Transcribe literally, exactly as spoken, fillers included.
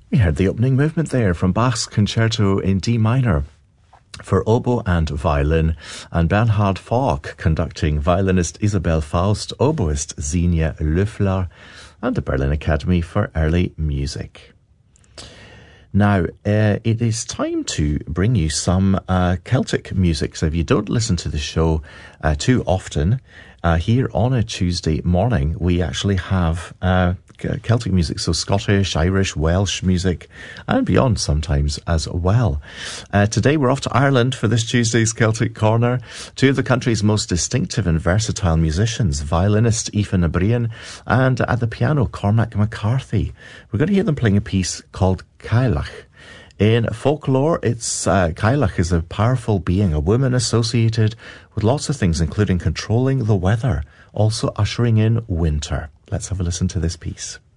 We heard the opening movement there from Bach's Concerto in D minor for oboe and violin, and Bernhard Falk conducting, violinist Isabel Faust, oboist Xenia Löffler, and the Berlin Academy for Early Music. Now, uh, it is time to bring you some uh, Celtic music. So if you don't listen to the show uh, too often, uh, here on a Tuesday morning, we actually have uh, Celtic music, so Scottish, Irish, Welsh music, and beyond sometimes as well. Uh, today we're off to Ireland for this Tuesday's Celtic Corner. Two of the country's most distinctive and versatile musicians, violinist Aoife Ní Briain and at the piano Cormac McCarthy. We're going to hear them playing a piece called Cailleach. In folklore, it's uh, Cailleach is a powerful being, a woman associated with lots of things, including controlling the weather, also ushering in winter. Let's have a listen to this piece.